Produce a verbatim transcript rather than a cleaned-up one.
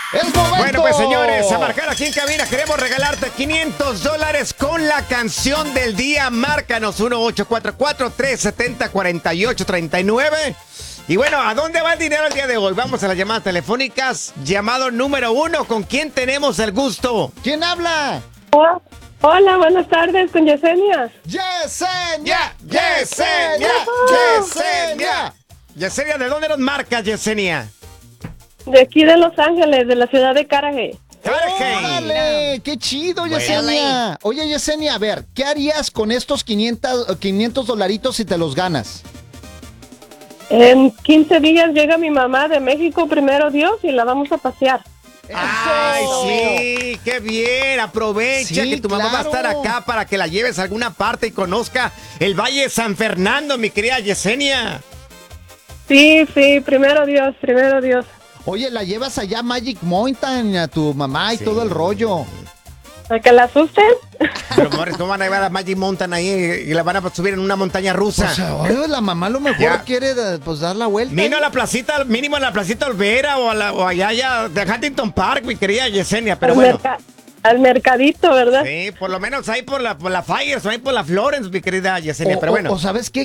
¡Es momento! Bueno, pues señores, a marcar aquí en cabina. Queremos regalarte quinientos dólares con la canción del día. Márcanos uno ocho cuatro cuatro, tres siete cero, cuatro ocho tres nueve. Y bueno, ¿a dónde va el dinero el día de hoy? Vamos a las llamadas telefónicas. Llamado número uno. ¿Con quién tenemos el gusto? ¿Quién habla? Oh, hola, buenas tardes, con Yesenia. ¡Yesenia! ¡Yesenia! ¡Yesenia! Yesenia, ¿de dónde nos marcas, Yesenia? De aquí de Los Ángeles, de la ciudad de Carajé. ¡Órale! ¡Qué chido, Yesenia! Oye, Yesenia, a ver, ¿qué harías con estos quinientos, quinientos dolaritos si te los ganas? En quince días llega mi mamá de México, primero Dios, y la vamos a pasear. ¡Ay, sí! ¡Qué bien! Aprovecha Sí, que tu mamá va a estar claro. acá para que la lleves a alguna parte y conozca el Valle de San Fernando, mi querida Yesenia. Sí, sí, primero Dios, primero Dios. Oye, la llevas allá a Magic Mountain a tu mamá y Sí. todo el rollo. ¿A que la asusten? Pero, Morris, ¿cómo van a llevar a Magic Mountain ahí y la van a subir en una montaña rusa? O sea, oye, la mamá a lo mejor Ya. quiere pues dar la vuelta. Vino a la placita, mínimo a la placita Olvera o, a la, o allá, allá de Huntington Park, mi querida Yesenia, pero al, bueno. merca- al mercadito, ¿verdad? Sí, por lo menos ahí por la, por la Fires o ahí por la Florence, mi querida Yesenia, O, pero o- bueno. o ¿sabes qué?